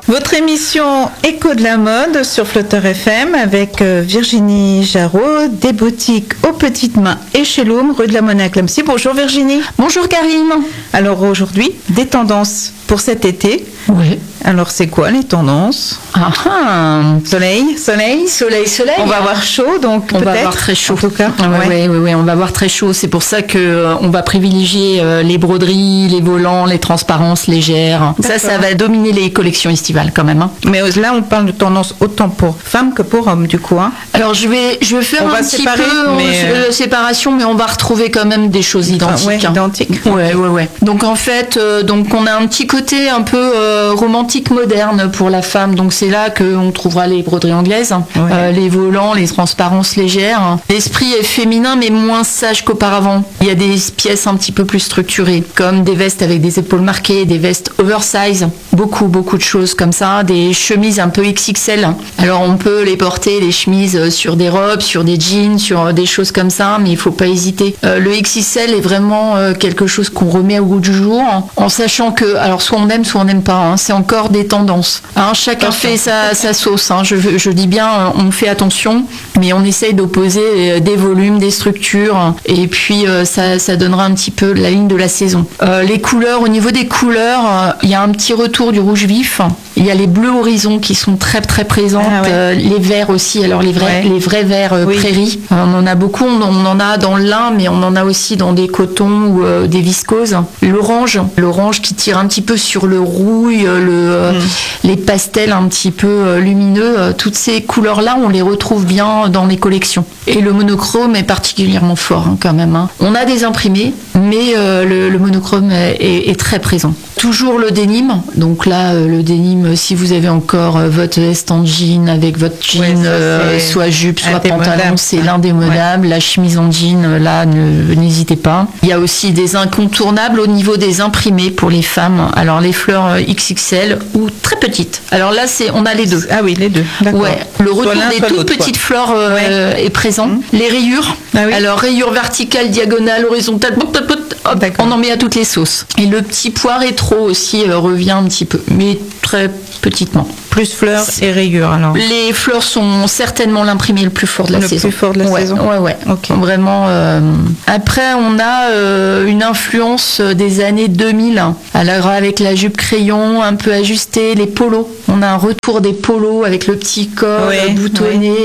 Votre émission Écho de la mode sur Flotteur FM avec Virginie Jarraud, des boutiques aux petites mains et chez Loum, rue de la Monnaie à Clamecy. Bonjour Virginie. Bonjour Karine. Alors aujourd'hui, des tendances pour cet été. Oui. Alors c'est quoi les tendances? Soleil. On va avoir chaud, donc on va avoir très chaud. En tout cas. Oui, on va avoir très chaud. C'est pour ça que on va privilégier les broderies, les volants, les transparences légères. Ça va dominer les collections estivales quand même. Mais là, on parle de tendance autant pour femmes que pour hommes, du coup. Alors je vais faire un petit peu de séparation, mais on va retrouver quand même des choses identiques. Ouais. Donc en fait, on a un petit côté un peu romantique moderne pour la femme. Donc c'est là qu'on trouvera les broderies anglaises, les volants, les transparences légères. L'esprit est féminin mais moins sage qu'auparavant. Il y a des pièces un petit peu plus structurées, comme des vestes avec des épaules marquées, des vestes oversize, beaucoup de choses comme ça, des chemises un peu XXL. Alors on peut les porter, les chemises, sur des robes, sur des jeans, sur des choses comme ça, mais il faut pas hésiter. Le XXL est vraiment quelque chose qu'on remet au goût du jour, en sachant que, alors soit on aime, soit on n'aime pas, c'est encore des tendances. Chacun fait sa sauce. Je dis bien, on fait attention, mais on essaye d'opposer des volumes, des structures, et puis ça donnera un petit peu la ligne de la saison. Les couleurs, au niveau des couleurs, il y a un petit retour du rouge vif. Il y a les bleus horizons qui sont très très présentes, les verts aussi. Alors les vrais verts prairies, on en a beaucoup. On en a dans le lin, mais on en a aussi dans des cotons ou des viscoses. L'orange qui tire un petit peu sur le rouille, les pastels un petit peu lumineux. Toutes ces couleurs-là, on les retrouve bien dans les collections. Et le monochrome est particulièrement fort quand même. On a des imprimés, mais le monochrome est très présent. Toujours le denim. Donc là, le denim, si vous avez encore votre veste en jean avec votre jean, soit jupe, soit pantalon, c'est l'indémodable. La chemise en jean, là, n'hésitez pas. Il y a aussi des incontournables au niveau des imprimés pour les femmes. Alors les fleurs XXL ou très petites. Alors là, on a les deux. Ah oui, les deux. D'accord. Ouais. Le retour des toutes petites fleurs est présent. Les rayures. Alors rayures verticales, diagonales, horizontales. On en met à toutes les sauces. Et le petit pois rétro aussi revient un petit peu, mais très petitement. Plus fleurs et rayures alors. Les fleurs sont certainement l'imprimé le plus fort de la saison. Le plus fort de la saison. Ouais. Okay. Vraiment. Après, on a une influence des années 2000. Alors avec la jupe crayon, un peu ajustée, les polos. On a un retour des polos avec le petit col boutonné.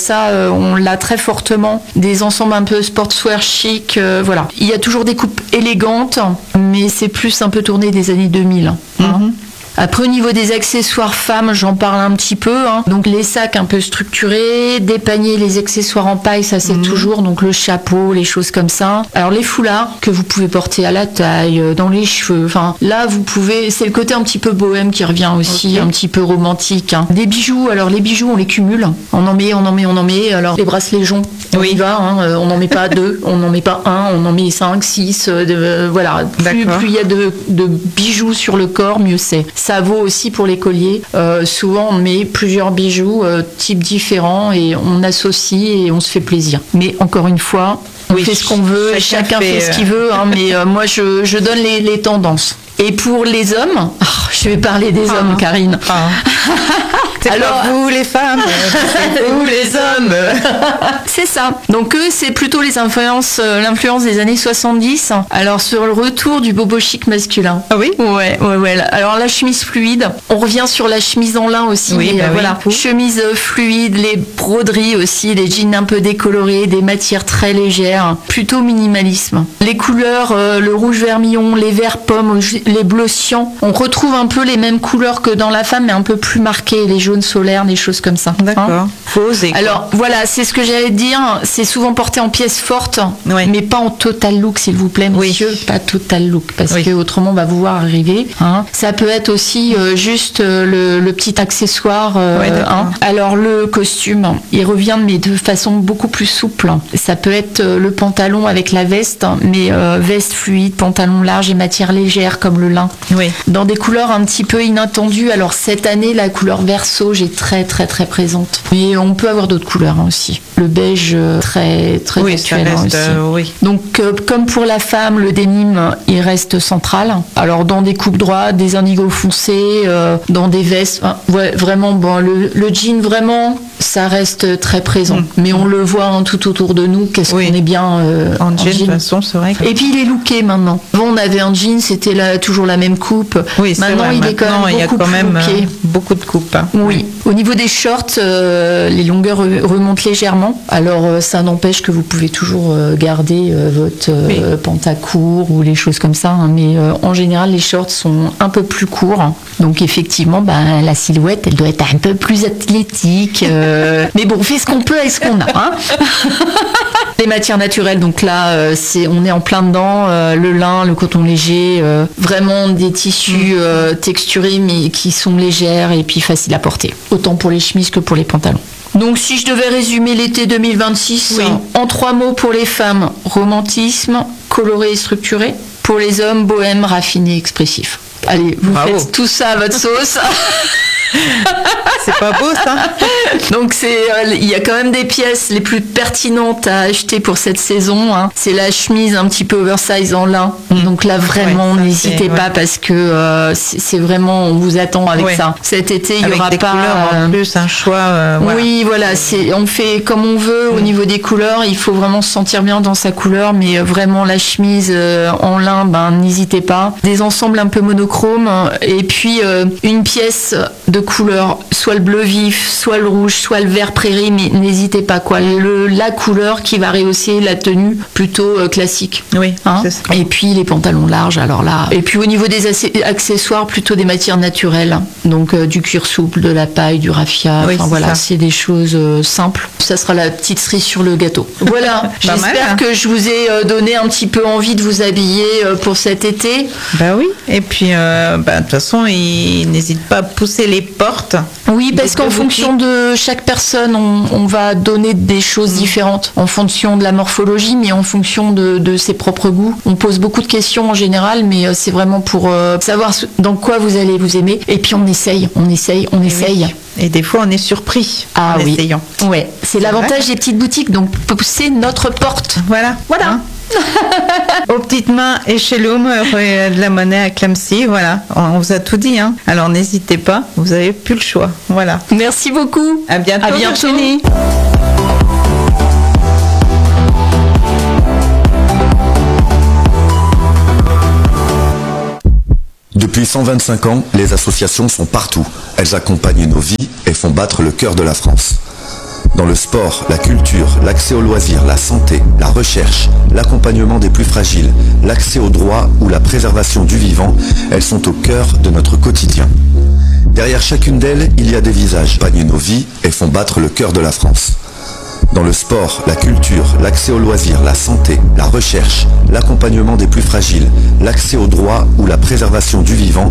On l'a très fortement. Des ensembles un peu sportswear chic. Voilà. Il y a toujours des coupes élégantes, mais c'est plus un peu tourné des années 2000. Après, au niveau des accessoires femmes, j'en parle un petit peu. Donc, les sacs un peu structurés, des paniers, les accessoires en paille, ça c'est toujours. Donc, le chapeau, les choses comme ça. Alors, les foulards que vous pouvez porter à la taille, dans les cheveux. Enfin, là, vous pouvez. C'est le côté un petit peu bohème qui revient aussi, un petit peu romantique. Des bijoux. Alors, les bijoux, on les cumule. On en met. Alors, les bracelets joncs, on y va. On n'en met pas 2, on n'en met pas 1, on en met 5, 6. Voilà. Plus il y a de bijoux sur le corps, mieux c'est. Ça vaut aussi pour les colliers. Souvent, on met plusieurs bijoux, types différents, et on associe et on se fait plaisir. Mais encore une fois, on fait ce qu'on veut, chacun fait ce qu'il veut. Mais moi, je donne les tendances. Et pour les hommes, je vais parler des hommes, Karine. Alors, vous les femmes, vous les hommes. C'est ça. Donc eux, c'est plutôt l'influence des années 70. Alors sur le retour du bobo chic masculin. Ah oui. Ouais. Alors la chemise fluide. On revient sur la chemise en lin aussi. Voilà. Chemise fluide, les broderies aussi, les jeans un peu décolorés, des matières très légères, plutôt minimalisme. Les couleurs, le rouge vermillon, les verts pommes, les bleus cyan. On retrouve un peu les mêmes couleurs que dans la femme, mais un peu plus marquées. Les jaunes solaires, des choses comme ça. D'accord. Faut oser. Alors voilà, c'est ce que j'allais dire. C'est souvent porté en pièces fortes, mais pas en total look, s'il vous plaît, monsieur. Pas total look, parce que autrement on va vous voir arriver. Ça peut être aussi juste le petit accessoire. Alors le costume, il revient mais de façon beaucoup plus souple. Ça peut être le pantalon avec la veste, mais veste fluide, pantalon large et matière légère comme le lin. Dans des couleurs un petit peu inattendues. Alors cette année, la couleur vert sauge est très très très présente. Mais on peut avoir d'autres couleurs aussi. Le beige très très actuel aussi. Oui. Donc comme pour la femme, le denim il reste central. Alors dans des coupes droites, des indigos foncés, dans des vestes, vraiment le jean vraiment ça reste très présent. Mais on le voit tout autour de nous. Qu'est-ce qu'on est bien en jean de toute façon, c'est vrai. Et puis il est looké maintenant. Avant on avait un jean, c'était toujours la même coupe. Oui, maintenant vrai. Il est quand même beaucoup de coupes. Hein. Oui. Au niveau des shorts, les longueurs remontent légèrement. Alors ça n'empêche que vous pouvez toujours garder votre pantacourt ou les choses comme ça. Hein. Mais en général, les shorts sont un peu plus courts. Donc effectivement, la silhouette, elle doit être un peu plus athlétique. Mais bon, on fait ce qu'on peut avec ce qu'on a. Hein. Les matières naturelles, donc là, on est en plein dedans. Le lin, le coton léger, vraiment des tissus texturés mais qui sont légères et puis faciles à porter. Autant pour les chemises que pour les pantalons. Donc si je devais résumer l'été 2026 en 3 mots pour les femmes, romantisme, coloré et structuré. Pour les hommes, bohème, raffiné, expressif. Allez, vous faites tout ça à votre sauce. C'est pas beau ça. Donc il y a quand même des pièces les plus pertinentes à acheter pour cette saison. Hein. C'est la chemise un petit peu oversize en lin. Donc là vraiment n'hésitez pas parce que c'est vraiment on vous attend avec ça. Cet été il y aura pas en plus un choix. Oui voilà, on fait comme on veut au niveau des couleurs. Il faut vraiment se sentir bien dans sa couleur, mais vraiment la chemise en lin, n'hésitez pas. Des ensembles un peu monochromes et puis une pièce de couleur, soit le bleu vif, soit le rouge, soit le vert prairie, mais n'hésitez pas la couleur qui va rehausser la tenue plutôt classique. Oui. Hein, et puis les pantalons larges, alors là. Et puis au niveau des accessoires, plutôt des matières naturelles, donc du cuir souple, de la paille, du raffia. C'est des choses simples. Ça sera la petite cerise sur le gâteau. Voilà. J'espère que je vous ai donné un petit peu envie de vous habiller pour cet été. Oui. Et puis de toute façon, n'hésite pas à pousser les portes. Oui, parce qu'en fonction de chaque personne, on va donner des choses différentes en fonction de la morphologie, mais en fonction de ses propres goûts. On pose beaucoup de questions en général, mais c'est vraiment pour savoir dans quoi vous allez vous aimer. Et puis on essaye. Et des fois, on est surpris en essayant. Ouais, c'est l'avantage des petites boutiques, donc pousser notre porte. Voilà. Hein. Aux petites mains et chez Loom, de la monnaie à Clamecy, voilà, on vous a tout dit, hein. Alors n'hésitez pas, vous avez plus le choix, voilà. Merci beaucoup. À bientôt. Virginie. Depuis 125 ans, les associations sont partout. Elles accompagnent nos vies et font battre le cœur de la France. Dans le sport, la culture, l'accès aux loisirs, la santé, la recherche, l'accompagnement des plus fragiles, l'accès aux droits ou la préservation du vivant, elles sont au cœur de notre quotidien. Derrière chacune d'elles, il y a des visages, accompagnent nos vies et font battre le cœur de la France. Dans le sport, la culture, l'accès aux loisirs, la santé, la recherche, l'accompagnement des plus fragiles, l'accès aux droits ou la préservation du vivant,